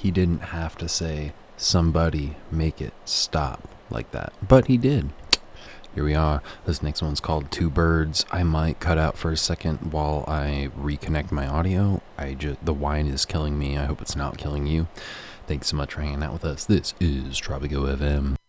he didn't have to say, somebody make it stop like that. But he did. Here we are. This next one's called Two Birds. I might cut out for a second while I reconnect my audio. The wine is killing me. I hope it's not killing you. Thanks so much for hanging out with us. This is Tropico FM.